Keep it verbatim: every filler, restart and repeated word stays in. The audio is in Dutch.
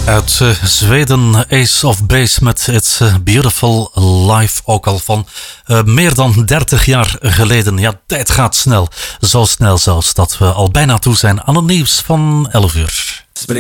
Uit uh, Zweden, Ace of Base met It's Beautiful Life. Ook al van uh, meer dan dertig jaar geleden. Ja, tijd gaat snel. Zo snel zelfs dat we al bijna toe zijn aan het nieuws van elf uur.